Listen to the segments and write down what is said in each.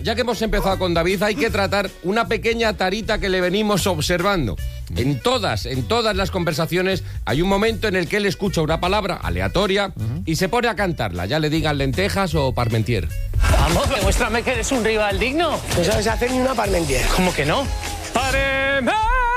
Ya que hemos empezado con David, hay que tratar una pequeña tarita que le venimos observando. En todas las conversaciones hay un momento en el que él escucha una palabra aleatoria y se pone a cantarla, ya le digan lentejas o parmentier. Vamos, demuéstrame que eres un rival digno. No sabes hacer ni una parmentier. ¿Cómo que no? Parmentier.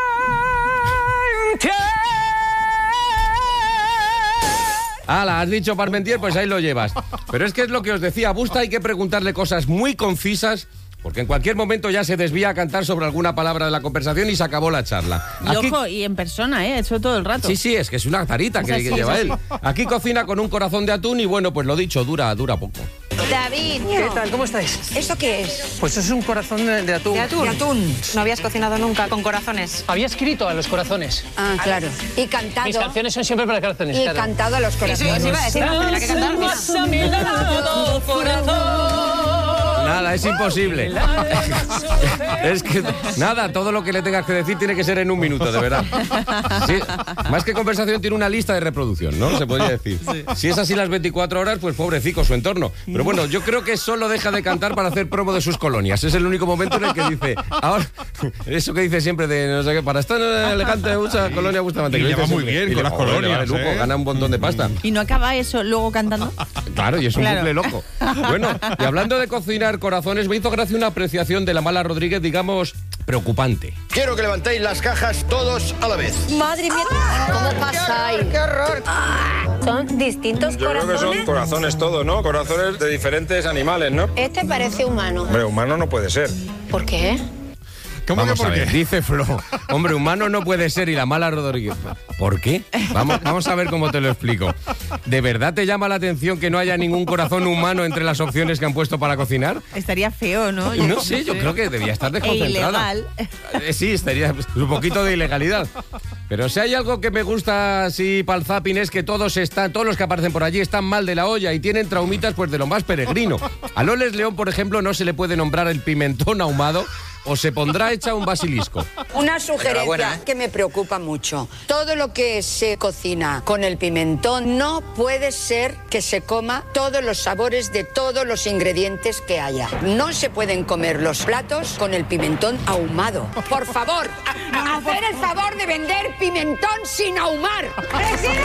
¡Hala! Has dicho parmentier, pues ahí lo llevas. Pero es que es lo que os decía, a Busta hay que preguntarle cosas muy concisas, porque en cualquier momento ya se desvía a cantar sobre alguna palabra de la conversación y se acabó la charla. Y ojo, y en persona, eso todo el rato. Sí, es que es una tarita que lleva él. Aquí cocina con un corazón de atún y bueno, pues lo dicho, dura poco. David. ¿Qué tal? ¿Cómo estáis? ¿Esto qué es? Pues es un corazón de atún. ¿De atún? De atún. No habías cocinado nunca con corazones. Había escrito a los corazones. Ah, claro. Y cantado. Mis canciones son siempre para corazones, Y claro. cantado a los corazones. Eso iba a decir, tendría que cantar. A mi lado, corazón. Nada, es imposible. Es que, nada, todo lo que le tengas que decir tiene que ser en un minuto, de verdad. Sí, más que conversación, tiene una lista de reproducción, ¿no? Se podría decir. Sí. Si es así las 24 horas, pues pobrecito su entorno. Pero bueno, yo creo que solo deja de cantar para hacer promo de sus colonias. Es el único momento en el que dice, ahora, eso que dice siempre de, no sé qué, para estar elegante, mucha colonia Bustamante. Y le va muy bien con las colonias, lujo, gana un montón de pasta. ¿Y no acaba eso luego cantando? Claro, y es un bucle loco. Bueno, y hablando de cocinar corazones, me hizo gracia una apreciación de la Mala Rodríguez, digamos, preocupante. Quiero que levantéis las cajas todos a la vez. Madre mía, ¿cómo pasáis? ¡Qué horror! Son distintos Yo corazones. creo que son corazones todos, ¿no? Corazones de diferentes animales, ¿no? Este parece humano. Hombre, humano no puede ser. ¿Por qué? ¿Cómo Vamos que por a ver, qué? dice Flo, hombre, humano no puede ser y la Mala Rodríguez. ¿Por qué? Vamos a ver cómo te lo explico. ¿De verdad te llama la atención que no haya ningún corazón humano entre las opciones que han puesto para cocinar? Estaría feo, ¿no? No sé, yo creo que debía estar desconcentrada. E ilegal. Sí, estaría un poquito de ilegalidad. Pero si hay algo que me gusta así para el zapping es que todos los que aparecen por allí están mal de la olla y tienen traumitas pues de lo más peregrino. A Loles León, por ejemplo, no se le puede nombrar el pimentón ahumado o se pondrá hecha un basilisco. Una sugerencia que me preocupa mucho. Todo lo que se cocina con el pimentón no puede ser que se coma todos los sabores de todos los ingredientes que haya. No se pueden comer los platos con el pimentón ahumado. Por favor, hacer el favor de vender pimentón sin ahumar. Que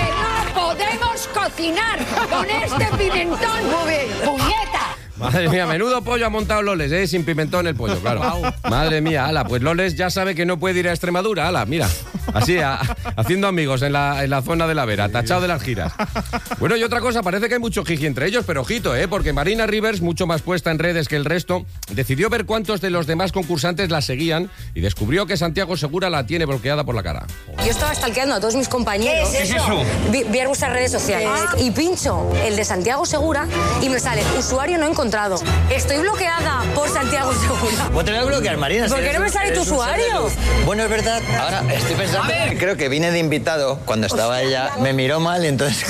no podemos cocinar con este pimentón. Muy bien. ¡Puñeta! Madre mía, menudo pollo ha montado Loles, sin pimentón el pollo, claro. Madre mía, ala, pues Loles ya sabe que no puede ir a Extremadura, ala, mira. Así, haciendo amigos en la zona de la Vera, tachado de las giras. Bueno, y otra cosa, parece que hay mucho jiji entre ellos, pero ojito, porque Marina Rivers, mucho más puesta en redes que el resto, decidió ver cuántos de los demás concursantes la seguían y descubrió que Santiago Segura la tiene bloqueada por la cara. Yo estaba stalkeando a todos mis compañeros. ¿Qué es eso? Vi a vuestras redes sociales. Y pincho el de Santiago Segura y me sale usuario no encontrado. Estoy bloqueada por Santiago Segura. Pues te voy a bloquear, Marina. ¿Por qué no me sale tu usuario? Bueno, es verdad. Ahora estoy pensando. Creo que vine de invitado cuando estaba ella. Me miró mal y entonces.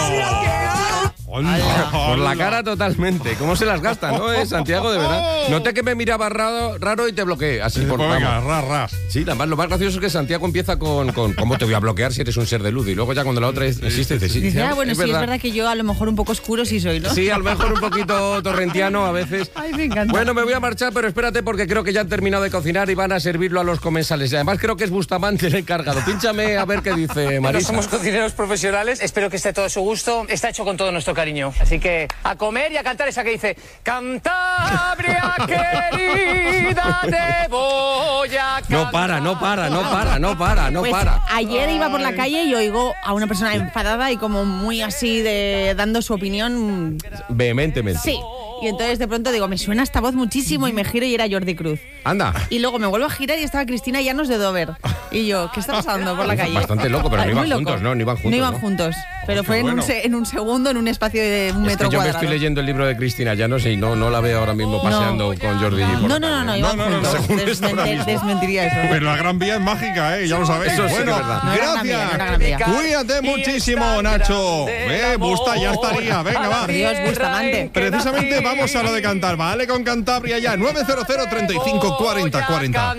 Por la cara totalmente. ¿Cómo se las gasta, no? Santiago, de verdad. Noté que me miraba raro y te bloqueé. Así por venga, ras. Sí, además lo más gracioso es que Santiago empieza con ¿cómo te voy a bloquear si eres un ser de luz? Y luego ya cuando la otra existe, dice sí. Dice, bueno, sí, es verdad que yo a lo mejor un poco oscuro sí soy, ¿no? Sí, a lo mejor un poquito torrentiano a veces. Ay, me encanta. Bueno, me voy a marchar, pero espérate porque creo que ya han terminado de cocinar y van a servirlo a los comensales. Y además creo que es Bustamante el encargado. Pínchame a ver qué dice Marisa. No somos cocineros profesionales, espero que esté todo a su gusto. Está hecho con todo nuestro cariño. Así que a comer y a cantar esa que dice Cantabria querida, te voy a cantar. No para. Pues ayer iba por la calle y oigo a una persona enfadada y como muy así dando su opinión. Vehementemente. Sí. Y entonces de pronto digo, me suena esta voz muchísimo y me giro y era Jordi Cruz. Anda. Y luego me vuelvo a girar y estaba Cristina Llanos de Dover. Y yo, ¿qué está pasando por la calle? Bastante loco, pero no Muy iban loco. juntos, ¿no? No iban juntos. No iban juntos, pero fue en un segundo, en un espacio de un metro yo cuadrado. me estoy leyendo el libro de Cristina Llanos y no la veo ahora mismo paseando con Jordi. No, iban juntos. Desmentiría eso. Pero la Gran Vía es mágica, ya lo sabéis. Eso sí que es verdad. Gracias. Cuídate muchísimo, Nacho. Busta, ya estaría. Venga, va. Dios, Bustamante. Precisamente vamos a lo de cantar. Vale, con Cantabria ya. 900 35 40 40.